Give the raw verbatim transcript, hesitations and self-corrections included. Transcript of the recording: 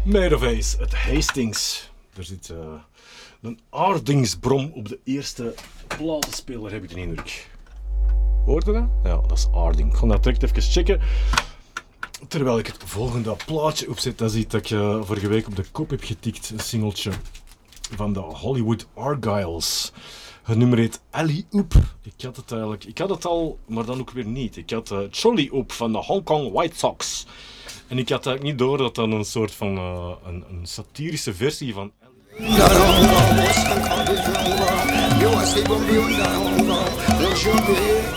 Made of Ace, het Hastings. Er zit uh, een aardingsbrom op de eerste platenspeler, heb ik de indruk. Hoort je dat? Ja, dat is aarding. Ik ga dat direct even checken. Terwijl ik het volgende plaatje opzet, dat is iets dat ik uh, vorige week op de kop heb getikt. Een singeltje van de Hollywood Argyles. Het nummer heet Alley Oop. Ik had het eigenlijk, ik had het al, maar dan ook weer niet. Ik had uh, Trolley Oop van de Hong Kong White Sox. En ik had eigenlijk niet door dat dat een soort van uh, een, een satirische versie van Alley